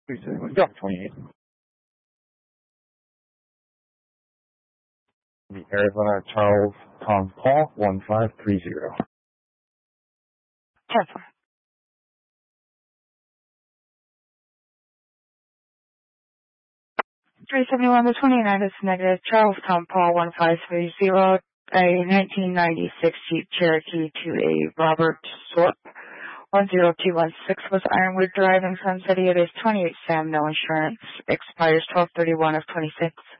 Go. 28. The Arizona Charles Tom Paul 1530. 10-4. 371 to 29 is negative. Charles Tom Paul 1530. A 1996 Jeep Cherokee to a Robert Sorp 10216 was Ironwood Drive in Sun City. It is 28 Sam, no insurance. Expires 12/31 of 26.